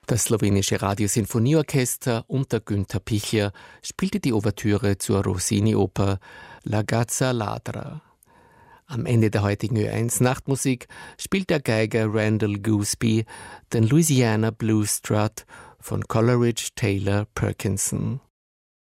Das slowenische Radiosinfonieorchester unter Günther Pichler spielte die Ouvertüre zur Rossini-Oper La Gazza Ladra. Am Ende der heutigen Ö1 Nachtmusik spielt der Geiger Randall Gooseby den Louisiana Blues Strut von Coleridge Taylor Perkinson.